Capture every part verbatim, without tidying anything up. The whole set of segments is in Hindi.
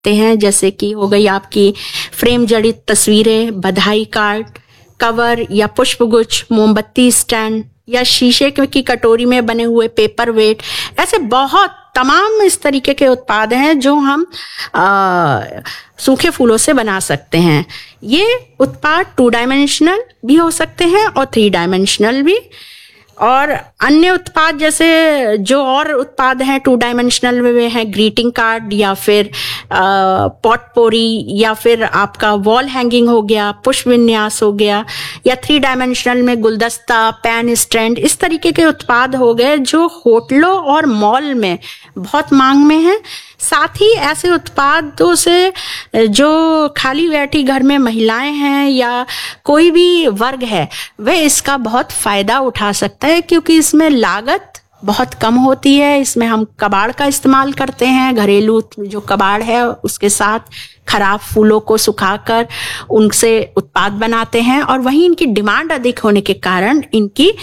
सकते हैं, जैसे कि हो गई आपकी फ्रेम जड़ित तस्वीरें, बधाई कार्ड, कवर या पुष्पगुच्छ, मोमबत्ती स्टैंड या शीशे की कटोरी में बने हुए पेपर वेट, ऐसे बहुत तमाम इस तरीके के उत्पाद हैं जो हम आ, सूखे फूलों से बना सकते हैं। ये उत्पाद टू डायमेंशनल भी हो सकते हैं और थ्री डायमेंशनल भी। और अन्य उत्पाद जैसे जो और उत्पाद हैं टू डायमेंशनल में हैं ग्रीटिंग कार्ड या फिर पॉटपोरी या फिर आपका वॉल हैंगिंग हो गया, पुष्प विन्यास हो गया, या थ्री डायमेंशनल में गुलदस्ता, पेन स्टैंड, इस तरीके के उत्पाद हो गए जो होटलों और मॉल में बहुत मांग में हैं। साथ ही ऐसे उत्पादों से जो खाली बैठी घर में महिलाएं हैं या कोई भी वर्ग है वह इसका बहुत फायदा उठा सकता है, क्योंकि इसमें लागत बहुत कम होती है। इसमें हम कबाड़ का इस्तेमाल करते हैं, घरेलू जो कबाड़ है उसके साथ खराब फूलों को सुखाकर उनसे उत्पाद बनाते हैं, और वहीं इनकी डिमांड अधिक होने के कारण इनकी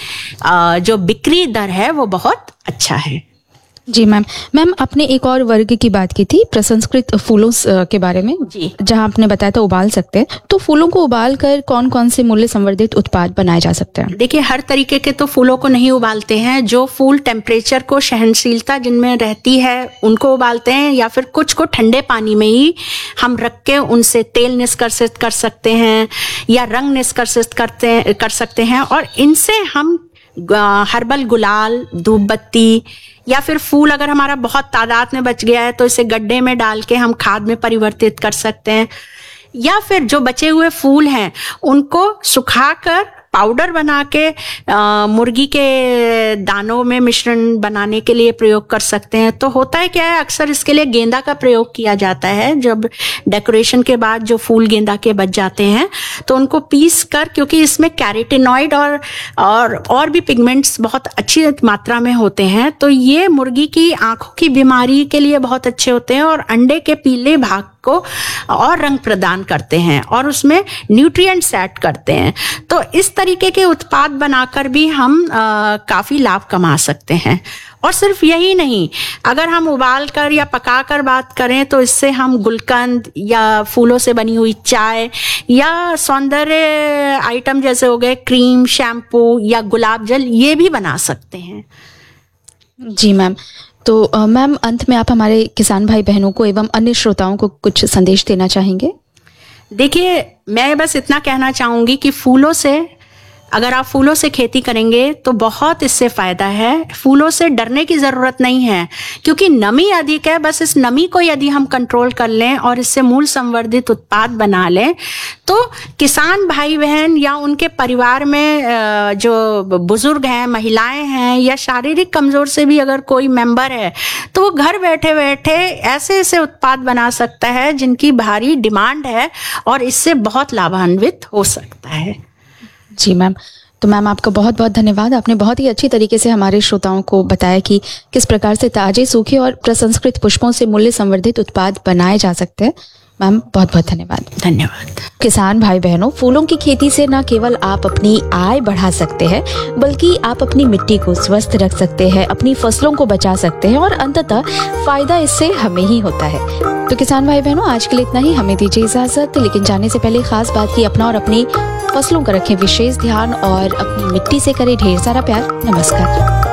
जो बिक्री दर है वो बहुत अच्छा है। जी मैम, मैम आपने एक और वर्ग की बात की थी प्रसंस्कृत फूलों के बारे में, जी, जहां आपने बताया था उबाल सकते हैं, तो फूलों को उबाल कर कौन कौन से मूल्य संवर्धित उत्पाद बनाए जा सकते हैं? देखिए, हर तरीके के तो फूलों को नहीं उबालते हैं। जो फूल टेम्परेचर को सहनशीलता जिनमें रहती है उनको उबालते हैं, या फिर कुछ को ठंडे पानी में ही हम रख के उनसे तेल निष्कर्षित कर सकते हैं या रंग निष्कर्षित करते कर सकते हैं, और इनसे हम हर्बल गुलाल, धूप बत्ती, या फिर फूल अगर हमारा बहुत तादाद में बच गया है तो इसे गड्ढे में डाल के हम खाद में परिवर्तित कर सकते हैं, या फिर जो बचे हुए फूल हैं उनको सुखाकर पाउडर बना के आ, मुर्गी के दानों में मिश्रण बनाने के लिए प्रयोग कर सकते हैं। तो होता है क्या है, अक्सर इसके लिए गेंदा का प्रयोग किया जाता है। जब डेकोरेशन के बाद जो फूल गेंदा के बच जाते हैं तो उनको पीस कर, क्योंकि इसमें कैरोटीनॉइड और और और भी पिगमेंट्स बहुत अच्छी मात्रा में होते हैं, तो ये मुर्गी की आंखों की बीमारी के लिए बहुत अच्छे होते हैं और अंडे के पीले भाग को और रंग प्रदान करते हैं और उसमें न्यूट्रिएंट्स ऐड करते हैं। तो इस तरीके के उत्पाद बनाकर भी हम आ, काफी लाभ कमा सकते हैं। और सिर्फ यही नहीं, अगर हम उबाल कर या पका कर बात करें तो इससे हम गुलकंद या फूलों से बनी हुई चाय या सौंदर्य आइटम जैसे हो गए क्रीम, शैम्पू या गुलाब जल, ये भी बना सकते हैं। जी मैम, तो मैम अंत में आप हमारे किसान भाई बहनों को एवं अन्य श्रोताओं को कुछ संदेश देना चाहेंगे? देखिए, मैं बस इतना कहना चाहूंगी कि फूलों से, अगर आप फूलों से खेती करेंगे तो बहुत इससे फायदा है। फूलों से डरने की जरूरत नहीं है, क्योंकि नमी अधिक है। बस इस नमी को यदि हम कंट्रोल कर लें और इससे मूल संवर्धित उत्पाद बना लें तो किसान भाई बहन या उनके परिवार में जो बुजुर्ग हैं, महिलाएं हैं या शारीरिक कमजोर से भी अगर कोई मेंबर है तो वो घर बैठे बैठे ऐसे ऐसे उत्पाद बना सकता है जिनकी भारी डिमांड है और इससे बहुत लाभान्वित हो सकता है। जी मैम, तो मैम आपका बहुत बहुत धन्यवाद। आपने बहुत ही अच्छी तरीके से हमारे श्रोताओं को बताया कि किस प्रकार से ताजे, सूखे और प्रसंस्कृत पुष्पों से मूल्य संवर्धित उत्पाद बनाए जा सकते हैं। मैम बहुत बहुत धन्यवाद। धन्यवाद। किसान भाई बहनों, फूलों की खेती से न केवल आप अपनी आय बढ़ा सकते हैं बल्कि आप अपनी मिट्टी को स्वस्थ रख सकते हैं, अपनी फसलों को बचा सकते हैं और अंततः फायदा इससे हमें ही होता है। तो किसान भाई बहनों, आज के लिए इतना ही। हमें दीजिए इजाजत, लेकिन जाने से पहले खास बात की अपना और अपनी फसलों का रखें विशेष ध्यान और अपनी मिट्टी से करें ढेर सारा प्यार। नमस्कार।